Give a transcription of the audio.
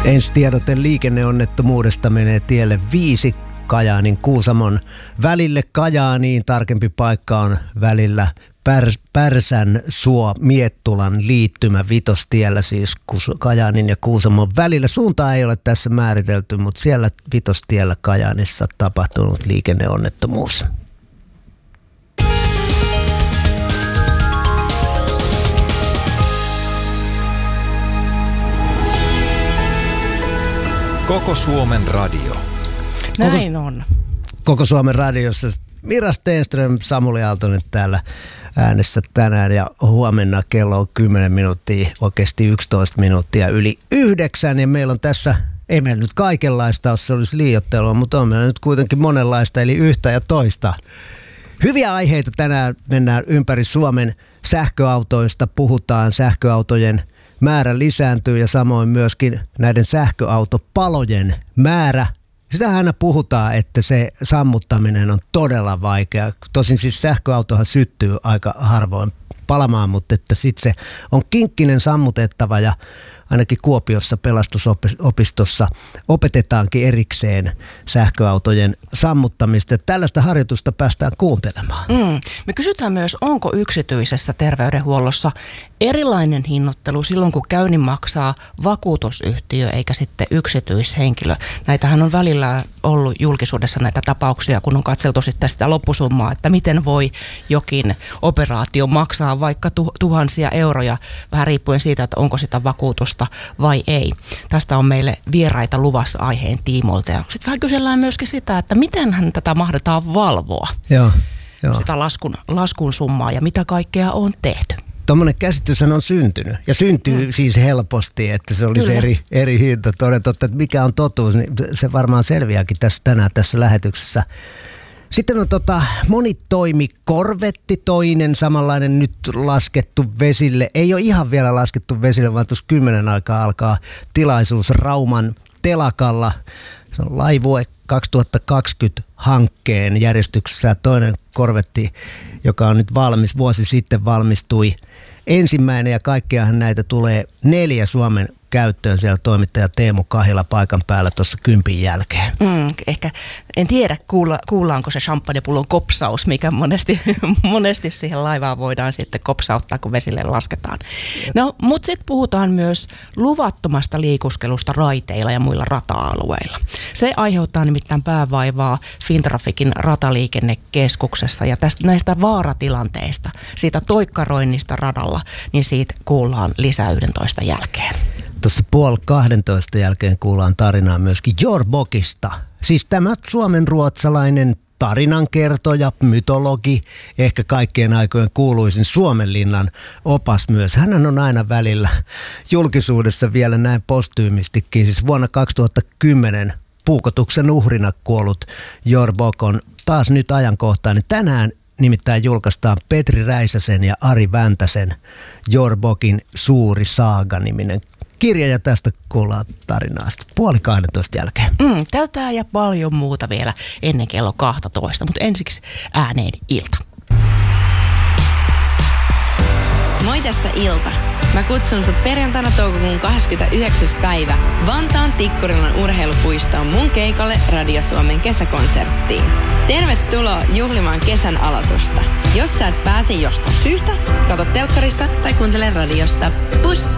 Ensitiedote liikenneonnettomuudesta menee tielle 5 Kajaanin Kuusamon välille Kajaaniin. Tarkempi paikka on välillä Pärsänsuo-Miettulan liittymä Vitostiellä, siis Kajaanin ja Kuusamon välillä. Suuntaa ei ole tässä määritelty, mutta siellä Vitostiellä Kajaanissa tapahtunut liikenneonnettomuus. Koko Suomen radio. Näin on. Koko Suomen radiossa Mira Stenström, Samuli Aaltonen täällä äänessä tänään ja huomenna kello on 10 minuuttia, oikeasti 11 minuuttia yli 9 ja meillä on tässä, ei meillä nyt kaikenlaista, jos se olisi liioittelua, mutta on meillä nyt kuitenkin monenlaista eli yhtä ja toista. Hyviä aiheita tänään, mennään ympäri Suomen sähköautoista, puhutaan sähköautojen määrä lisääntyy ja samoin myöskin näiden sähköautopalojen määrä. Sitähän aina puhutaan, että se sammuttaminen on todella vaikea. Tosin siis sähköautohan syttyy aika harvoin palamaan, mutta että sitten se on kinkkinen sammutettava ja ainakin Kuopiossa pelastusopistossa opetetaankin erikseen sähköautojen sammuttamista. Tällaista harjoitusta päästään kuuntelemaan. Me kysytään myös, onko yksityisessä terveydenhuollossa erilainen hinnoittelu silloin, kun käynnin maksaa vakuutusyhtiö eikä sitten yksityishenkilö. Näitähän on välillä ollut julkisuudessa näitä tapauksia, kun on katseltu sitten sitä loppusummaa, että miten voi jokin operaatio maksaa vaikka tuhansia euroja, vähän riippuen siitä, että onko sitä vakuutusta vai ei. Tästä on meille vieraita luvassa aiheen tiimoilta. Ja sitten vähän kysellään myöskin sitä, että mitenhän tätä mahdetaan valvoa. Joo. Sitä laskun summaa ja mitä kaikkea on tehty. Tuommoinen käsityshän on syntynyt ja syntyy siis helposti, että se olisi eri hinta. Toden totta, että mikä on totuus, niin se varmaan selviääkin tänään tässä lähetyksessä. Sitten on monitoimikorvetti, toinen samanlainen nyt laskettu vesille. Ei ole ihan vielä laskettu vesille, vaan tuossa 10 aikaa alkaa tilaisuus Rauman telakalla. Se on Laivue 2020-hankkeen järjestyksessä. Toinen korvetti, joka on nyt valmis, vuosi sitten valmistui ensimmäinen ja kaikkiahan näitä tulee 4 Suomen käyttöön. Siellä toimittaja Teemu Kahila paikan päällä tuossa 10 jälkeen. Ehkä en tiedä, kuullaanko se champagnepullon kopsaus, mikä monesti siihen laivaan voidaan sitten kopsauttaa, kun vesille lasketaan. No, mutta sitten puhutaan myös luvattomasta liikuskelusta raiteilla ja muilla rata-alueilla. Se aiheuttaa nimittäin päävaivaa Fintrafikin rataliikennekeskuksessa ja näistä vaaratilanteista, siitä toikkaroinnista radalla, niin siitä kuullaan lisää 11 jälkeen. Tuossa 11:30 jälkeen kuullaan tarinaa myöskin Jorbokista. Siis tämä suomenruotsalainen tarinankertoja, mytologi, ehkä kaikkien aikojen kuuluisin Suomenlinnan opas myös. Hän on aina välillä julkisuudessa vielä näin postyymistikin. Siis vuonna 2010 puukotuksen uhrina kuollut Jorbok on taas nyt ajankohtainen. Tänään nimittäin julkaistaan Petri Räisäsen ja Ari Väntäsen Jorbokin suuri saaga-niminen kirja ja tästä kuullaan tarinaa 11:30 jälkeen. Tältä ja paljon muuta vielä ennen kello 12, mutta ensiksi ääneen ilta. Moi tässä Ilta. Mä kutsun sut perjantaina toukokuun 29. päivä Vantaan Tikkurilan urheilupuistoon mun keikalle Radio Suomen kesäkonserttiin. Tervetuloa juhlimaan kesän aloitusta. Jos sä et pääse jostain syystä, katso telkkarista tai kuuntele radiosta. Pus!